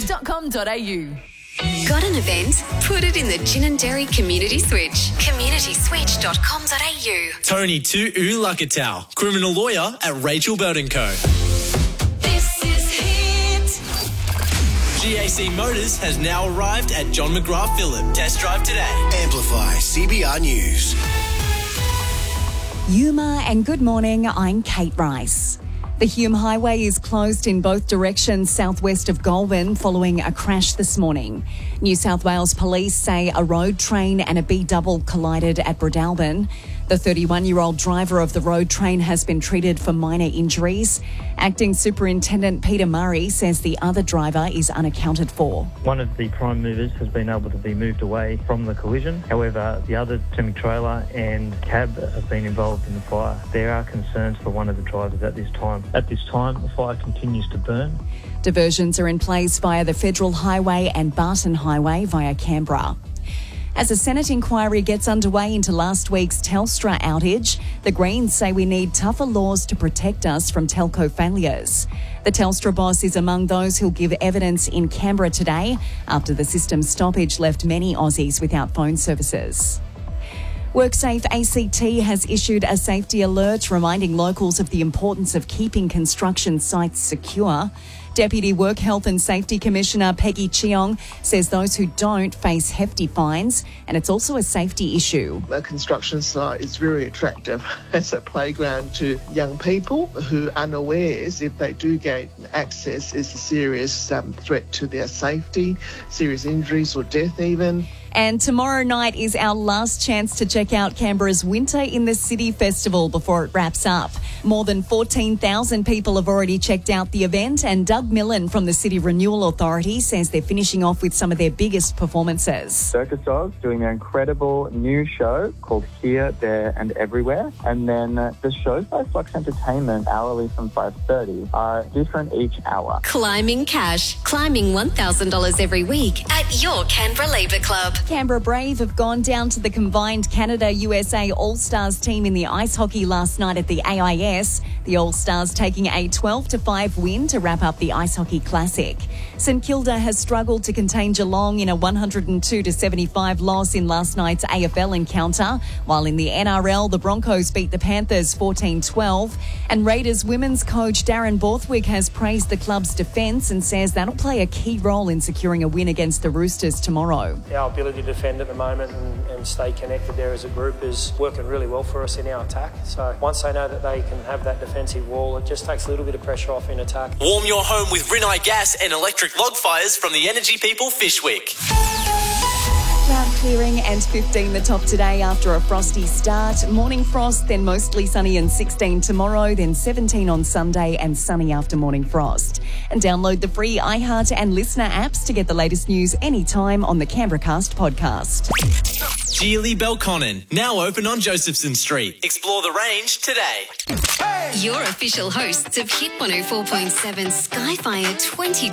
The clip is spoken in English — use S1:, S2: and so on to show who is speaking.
S1: gin.com.au.
S2: Got an event? Put it in the Gin and Dairy Community Switch. communityswitch.com.au.
S3: Tony Tu'u Lakatau, criminal lawyer at Rachel Bird & Co.
S1: This is Hit.
S3: GAC Motors has now arrived at John McGrath Phillip. Test drive today.
S4: Amplify CBR News.
S5: Yuma and good morning, I'm Kate Rice. The Hume Highway is closed in both directions southwest of Goulburn following a crash this morning. New South Wales Police say a road train and a B-double collided at Breadalbyn. The 31-year-old driver of the road train has been treated for minor injuries. Acting Superintendent Peter Murray says the other driver is unaccounted for.
S6: One of the prime movers has been able to be moved away from the collision. However, the other semi-trailer and cab have been involved in the fire. There are concerns for one of the drivers at this time. At this time, the fire continues to burn.
S5: Diversions are in place via the Federal Highway and Barton Highway via Canberra. As a Senate inquiry gets underway into last week's Telstra outage, the Greens say we need tougher laws to protect us from telco failures. The Telstra boss is among those who'll give evidence in Canberra today after the system stoppage left many Aussies without phone services. WorkSafe ACT has issued a safety alert reminding locals of the importance of keeping construction sites secure. Deputy Work Health and Safety Commissioner Peggy Cheong says those who don't face hefty fines, and it's also a safety issue.
S7: A construction site is very attractive as a playground to young people who are unawares if they do gain access is a serious threat to their safety, serious injuries or death even.
S5: And tomorrow night is our last chance to check out Canberra's Winter in the City Festival before it wraps up. More than 14,000 people have already checked out the event, and Doug Millen from the City Renewal Authority says they're finishing off with some of their biggest performances.
S8: Circus Dogs doing their incredible new show called Here, There and Everywhere. And then the shows by Flux Entertainment, hourly from 5:30, are different each hour.
S2: Climbing Cash. Climbing $1,000 every week at your Canberra Labour Club.
S5: Canberra Brave have gone down to the combined Canada-USA All-Stars team in the ice hockey last night at the AIS. The All-Stars taking a 12-5 win to wrap up the Ice Hockey Classic. St Kilda has struggled to contain Geelong in a 102-75 loss in last night's AFL encounter, while in the NRL, the Broncos beat the Panthers 14-12. And Raiders women's coach Darren Borthwick has praised the club's defence and says that'll play a key role in securing a win against the Roosters tomorrow.
S9: Our ability to defend at the moment and stay connected there as a group is working really well for us in our attack. So once they know that they can have that defensive wall, it just takes a little bit of pressure off in attack.
S3: Warm your home with Rinnai Gas and electric log fires from the Energy People Fishwick.
S5: Cloud clearing and 15 the top today after a frosty start. Morning frost, then mostly sunny and 16 tomorrow, then 17 on Sunday and sunny after morning frost. And download the free iHeart and Listener apps to get the latest news anytime on the Canberra Cast podcast.
S3: Geely Belconnen, now open on Josephson Street. Explore the range today.
S2: Your official hosts of Hit 104.7 Skyfire 2020.